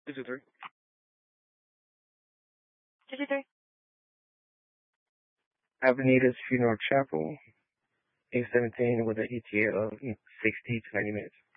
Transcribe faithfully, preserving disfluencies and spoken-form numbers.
Two two three. Two two three. Avenidas Funeral Chapel, A seventeen with an E T A of sixty to ninety minutes.